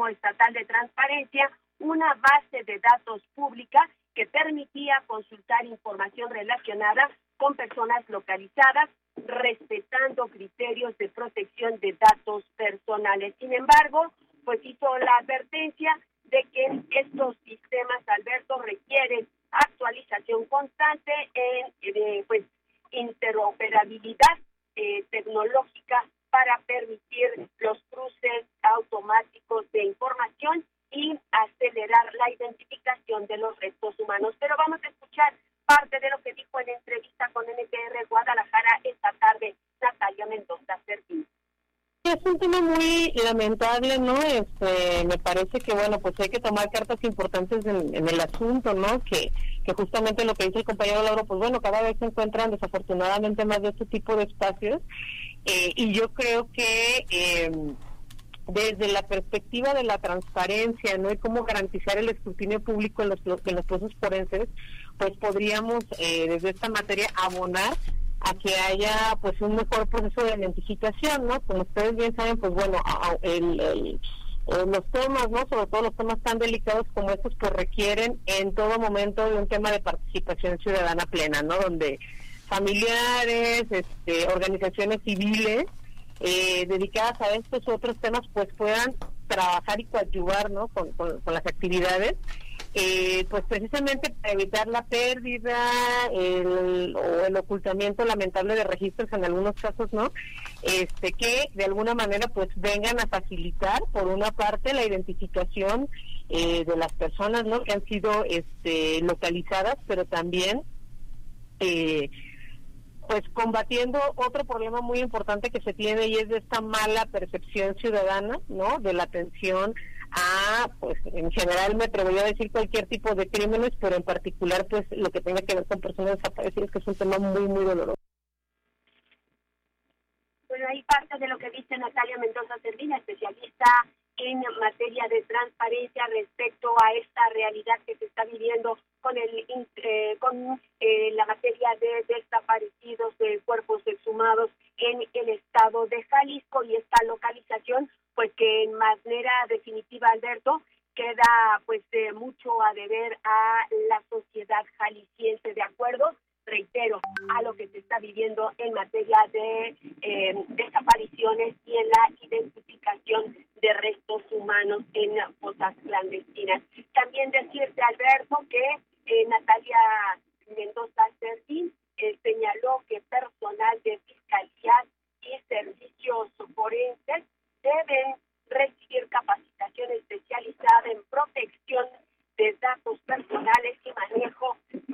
Estatal de Transparencia una base de datos pública que permitía consultar información relacionada con personas localizadas, respetando criterios de protección de datos personales. Sin embargo, pues hizo la advertencia de que estos sistemas, Alberto, requieren actualización constante en pues interoperabilidad tecnológica para permitir los cruces automáticos de información y acelerar la identificación de los restos humanos. Pero vamos a escuchar parte de lo que dijo en entrevista con NTR Guadalajara esta tarde Natalia Mendoza Servín. Es un tema muy lamentable, ¿no? Me parece que, bueno, pues hay que tomar cartas importantes en el asunto, ¿no? Que justamente lo que dice el compañero Lauro, pues bueno, cada vez se encuentran desafortunadamente más de este tipo de espacios, y yo creo que desde la perspectiva de la transparencia, ¿no? Y cómo garantizar el escrutinio público en los procesos forenses, pues podríamos desde esta materia abonar a que haya pues un mejor proceso de identificación, ¿no? Como ustedes bien saben, pues bueno, los temas, ¿no? Sobre todo los temas tan delicados como estos, pues requieren en todo momento de un tema de participación ciudadana plena, ¿no? Donde familiares, organizaciones civiles dedicadas a estos otros temas, pues puedan trabajar y coadyuvar, ¿no? Con las actividades. Pues precisamente para evitar la pérdida o el ocultamiento lamentable de registros en algunos casos, ¿no? Que de alguna manera pues vengan a facilitar por una parte la identificación de las personas, ¿no? Que han sido localizadas, pero también pues combatiendo otro problema muy importante que se tiene, y es de esta mala percepción ciudadana, ¿no? De la atención a, pues en general me atrevería a decir cualquier tipo de crímenes, pero en particular pues lo que tenga que ver con personas desaparecidas, que es un tema muy, muy doloroso. Bueno, ahí parte de lo que dice Natalia Mendoza Servín, especialista en materia de transparencia respecto a esta realidad que se está viviendo con la materia de desaparecidos, de cuerpos exhumados en el estado de Jalisco, y esta localización, pues que en manera definitiva, Alberto, queda pues mucho a deber a la sociedad jalisciense, de acuerdo, reitero, a lo que se está viviendo en materia de desapariciones y en la identificación de restos humanos en fosas clandestinas. También decirte, Alberto, que Natalia Mendoza Servín señaló que personal de fiscalía y servicios forenses deben recibir capacitación especializada en protección de datos personales y manejo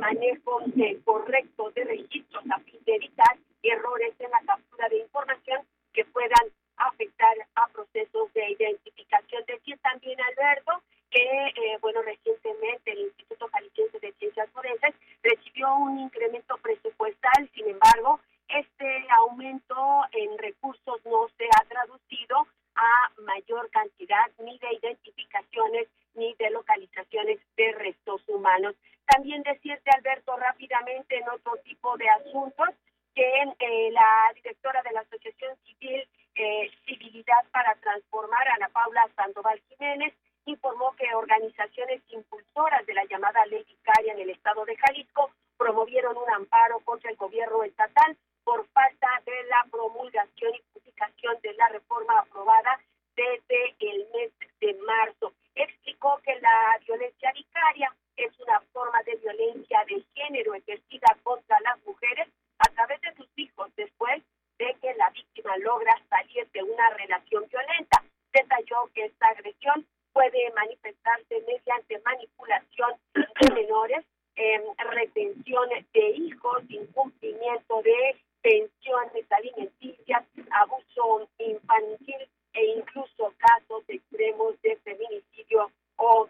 correcto de registros, a fin de evitar errores en la captura de información que puedan afectar a procesos de identificación. Decir también, Alberto, que recientemente el Instituto Jalisciense de Ciencias Forenses recibió un incremento presupuestal. Sin embargo, este aumento en recursos no se ha traducido a mayor cantidad ni de identificaciones ni de localizaciones de restos humanos. También decirte, Alberto, rápidamente en otro tipo de asuntos, que la directora de la Asociación Civil Civilidad para Transformar, Ana Paula Sandoval Jiménez, informó que organizaciones impulsoras de la llamada ley vicaria en el estado de Jalisco promovieron un amparo contra el gobierno estatal por falta de la promulgación y publicación de la reforma aprobada desde el mes de marzo. Explicó que la violencia vicaria es una forma de violencia de género ejercida contra las mujeres a través de sus hijos después de que la víctima logra salir de una relación violenta. Detalló que esta agresión puede manifestarse mediante manipulación de menores, retención de hijos, incumplimiento de pensiones alimenticias, abuso infantil e incluso casos extremos de feminicidio o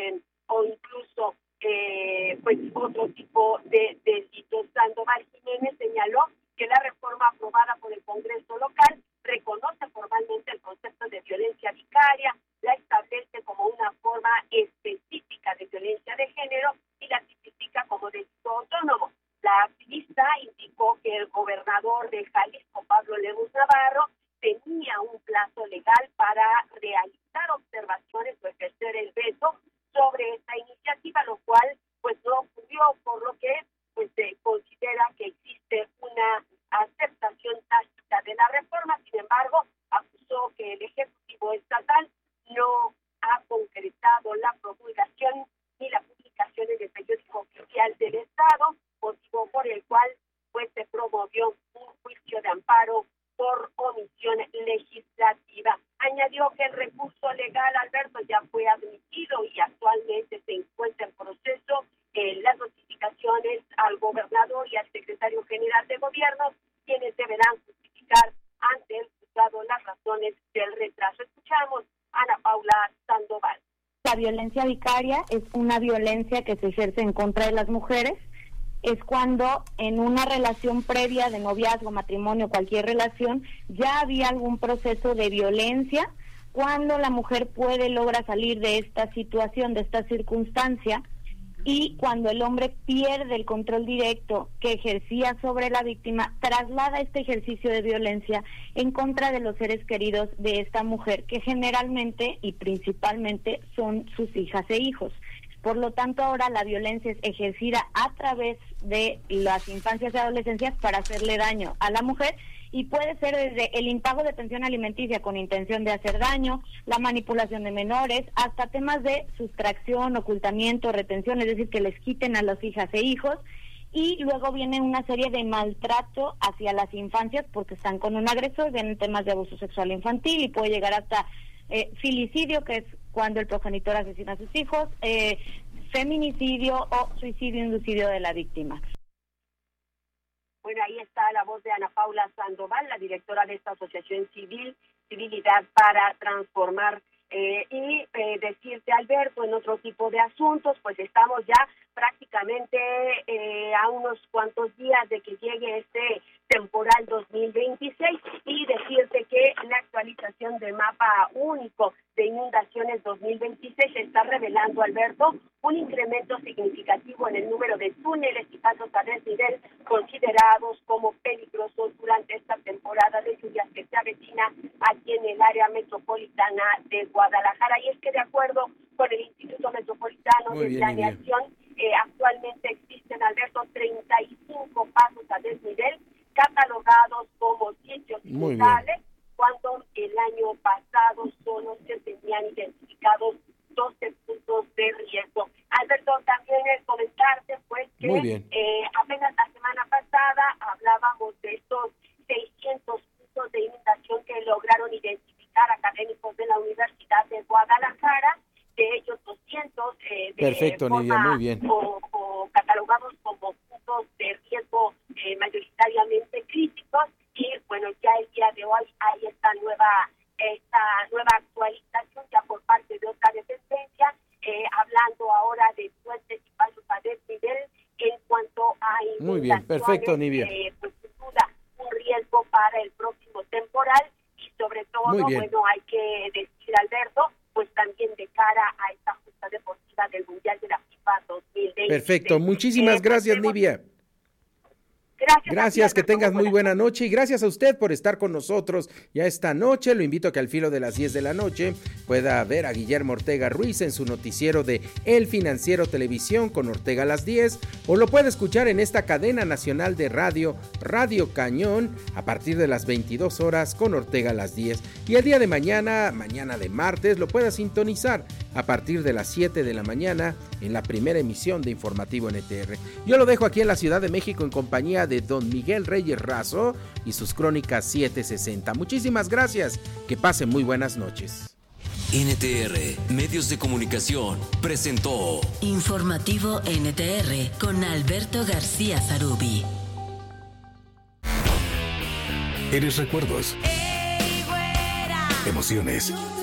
incluso pues otro tipo de delitos. Sandoval Jiménez señaló que la reforma aprobada por el Congreso local reconoce formalmente el concepto de violencia vicaria, la establece como una forma específica de violencia de género y la tipifica como delito autónomo. La activista indicó que el gobernador de Jalisco, Pablo Lemus Navarro, tenía un plazo legal para realizar observaciones comisiones o ejercer el veto sobre esta iniciativa, lo cual pues no ocurrió, por lo que pues se considera que existe una aceptación tácita de la reforma. Sin embargo, acusó que el Ejecutivo Estatal no ha concretado la promulgación ni la publicación en el periódico oficial del Estado, motivo por el cual pues se promovió un juicio de amparo por omisión legislativa. Añadió que el recurso legal, Alberto, ya fue admitido y actualmente se encuentra en proceso las notificaciones al gobernador y al secretario general de gobierno, quienes deberán justificar ante el juzgado las razones del retraso. Escuchamos a Ana Paula Sandoval. La violencia vicaria es una violencia que se ejerce en contra de las mujeres. Es cuando en una relación previa de noviazgo, matrimonio, cualquier relación, ya había algún proceso de violencia, cuando la mujer logra salir de esta situación, de esta circunstancia, y cuando el hombre pierde el control directo que ejercía sobre la víctima, traslada este ejercicio de violencia en contra de los seres queridos de esta mujer, que generalmente y principalmente son sus hijas e hijos. Por lo tanto, ahora la violencia es ejercida a través de las infancias y adolescencias para hacerle daño a la mujer, y puede ser desde el impago de pensión alimenticia con intención de hacer daño, la manipulación de menores, hasta temas de sustracción, ocultamiento, retención, es decir, que les quiten a las hijas e hijos, y luego viene una serie de maltrato hacia las infancias porque están con un agresor, vienen temas de abuso sexual infantil y puede llegar hasta filicidio, que es cuando el progenitor asesina a sus hijos, feminicidio o suicidio inducido de la víctima. Bueno, ahí está la voz de Ana Paula Sandoval, la directora de esta asociación civil, Civilidad para Transformar. Y decirte, Alberto, en otro tipo de asuntos, pues estamos ya prácticamente a unos cuantos días de que llegue este temporal 2026, y decirte que la actualización del mapa único de inundaciones 2026 está revelando, Alberto, un incremento significativo en el número de túneles y pasos a desnivel considerados como peligrosos durante esta temporada de lluvias que se avecina aquí en el área metropolitana de Guadalajara. Y es que de acuerdo con el Instituto Metropolitano de Planeación, actualmente existen, Alberto, 35 pasos a desnivel catalogados como sitios inundables, cuando el año pasado solo se tenían identificados 12 puntos de riesgo. Alberto, también comentarte pues que apenas la semana pasada hablábamos de estos 600 puntos de inundación que lograron identificar académicos de la Universidad de Guadalajara, de ellos 200 Perfecto, Nidia, muy bien. O catalogados como puntos de riesgo mayoritariamente críticos, y bueno, ya el día de hoy hay esta nueva actualización ya por parte de otra dependencia, hablando ahora de puentes y pasos a desnivel en cuanto a inundaciones. Muy bien, perfecto, Nidia. Pues sin duda un riesgo para el próximo temporal, y sobre todo, bueno, hay que decir, Alberto, pues también de cara a esta justa deportiva del Mundial de la FIFA 2020. Perfecto, muchísimas gracias, Nidia. Gracias, que tengas muy buena noche, y gracias a usted por estar con nosotros ya esta noche. Lo invito a que al filo de las 10 de la noche pueda ver a Guillermo Ortega Ruiz en su noticiero de El Financiero Televisión con Ortega a las 10, o lo puede escuchar en esta cadena nacional de radio, Radio Cañón, a partir de las 22 horas con Ortega a las 10, y el día de mañana de martes, lo pueda sintonizar a partir de las 7 de la mañana en la primera emisión de Informativo NTR. Yo lo dejo aquí en la Ciudad de México en compañía de don Miguel Reyes Razo y sus crónicas 760. Muchísimas gracias, que pasen muy buenas noches. NTR Medios de Comunicación presentó Informativo NTR con Alberto García Zarubi. Eres recuerdos, emociones,